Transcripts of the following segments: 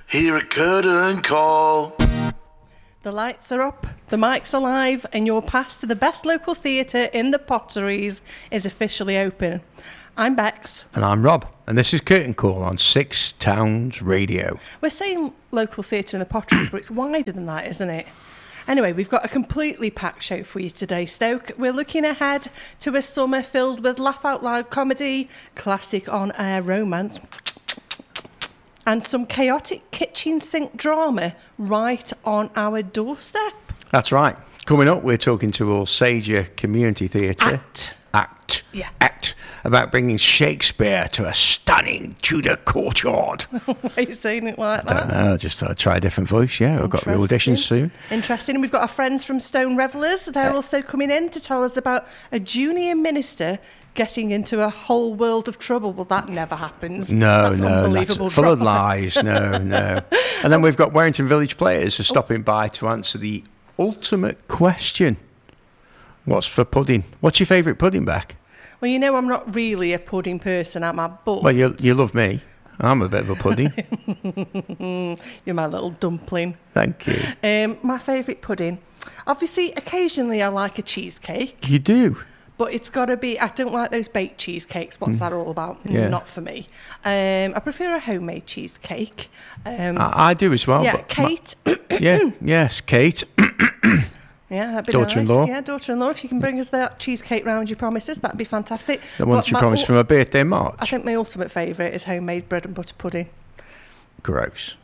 Hear a curtain call. The lights are up, the mics are live, and your pass to the best local theatre in the Potteries is officially open. I'm Bex. And I'm Rob. And this is Curtain Call on Six Towns Radio. We're saying local theatre in the Potteries, but it's wider than that, isn't it? Anyway, we've got a completely packed show for you today, Stoke. We're looking ahead to a summer filled with laugh-out-loud comedy, classic on-air romance, and some chaotic kitchen sink drama right on our doorstep. That's right. Coming up, we're talking to All Sager Community Theatre. Act. About bringing Shakespeare to a stunning Tudor courtyard. Why are you saying it like that? I don't know. I just thought I'd try a different voice. Yeah, I've got the auditions soon. Interesting. And we've got our friends from Stone Revellers. They're also coming in to tell us about a junior minister getting into a whole world of trouble. Well, that never happens. That's full of lies. No. And then we've got Warrington Village Players stopping by to answer the ultimate question. What's for pudding? What's your favourite pudding, Beck? Well, you know I'm not really a pudding person, am I? But well, you love me. I'm a bit of a pudding. You're my little dumpling. Thank you. My favourite pudding. Obviously, occasionally I like a cheesecake. You do? But it's got to be... I don't like those baked cheesecakes. What's that all about? Yeah. Not for me. I prefer a homemade cheesecake. I do as well. Yeah, but Kate. Yes, Kate. Yeah, that'd be daughter-in-law. Nice. Yeah, daughter-in-law. If you can bring us that cheesecake round your promises, that'd be fantastic. The one you promised for my birthday in March. I think my ultimate favourite is homemade bread and butter pudding. Gross.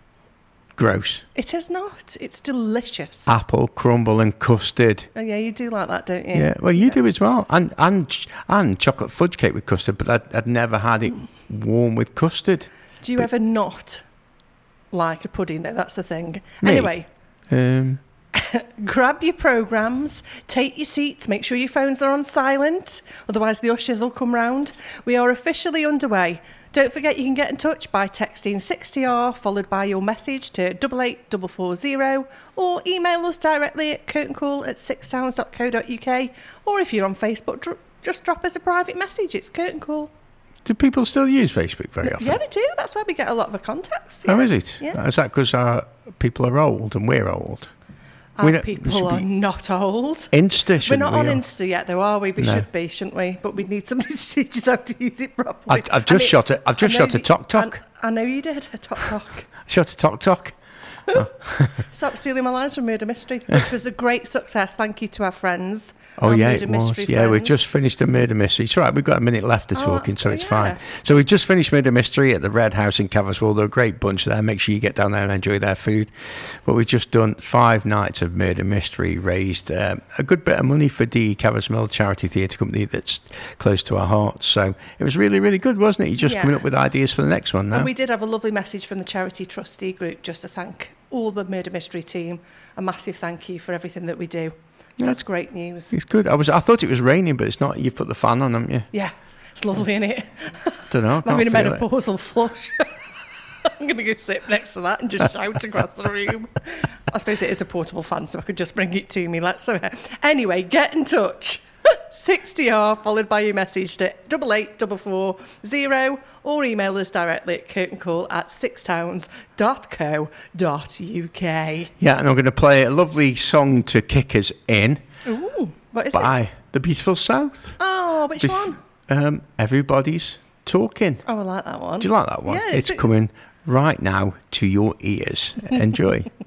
It is not. It's delicious. Apple, crumble and custard. Oh, yeah, you do like that, don't you? Yeah, well, you do as well. And chocolate fudge cake with custard, but I'd never had it warm with custard. Do you ever not like a pudding, though? That's the thing. Me? Anyway. Grab your programmes, take your seats, make sure your phones are on silent, otherwise the ushers will come round. We are officially underway. Don't forget you can get in touch by texting 60R followed by your message to 88440 or email us directly at curtaincall@sixtowns.co.uk, or if you're on Facebook, just drop us a private message. It's Curtain Call. Do people still use Facebook very often? Yeah, they do. That's where we get a lot of our contacts. Yeah. Oh, is it? Yeah. Is that because our people are old and we're old? Our people are not old. Insta, we're not on Insta yet, though, are we? We should be, shouldn't we? But we need somebody to teach us how to use it properly. I've just shot a Tok. I know you did a Tok. Shot a Tok. Oh. Stop stealing my lines from Murder Mystery, which was a great success. Thank you to our friends. Oh, yeah, it was. Yeah, we've just finished a Murder Mystery. It's all right, we've got a minute left to talking, so it's fine. So we've just finished Murder Mystery at the Red House in Caverswell. They're a great bunch there. Make sure you get down there and enjoy their food. But we've just done 5 nights of Murder Mystery, raised a good bit of money for the Caverswell Charity Theatre Company that's close to our hearts. So it was really, really good, wasn't it? You're just coming up with ideas for the next one now. And we did have a lovely message from the charity trustee group just to thank all the Murder Mystery team. A massive thank you for everything that we do. So that's great news. It's good. I thought it was raining, but it's not. You put the fan on, haven't you? Yeah, it's lovely, isn't it? Don't know. I'm having a menopausal flush. I'm going to go sit next to that and just shout across the room. I suppose it is a portable fan, so I could just bring it to me. Anyway, get in touch. 60R followed by your message to 88440 or email us directly at curtaincall@sixtowns.co.uk. Yeah, and I'm going to play a lovely song to kick us in. Ooh, what is it? By The Beautiful South. Oh, which one? Everybody's Talking. Oh, I like that one. Do you like that one? Yeah, it's coming right now to your ears. Enjoy.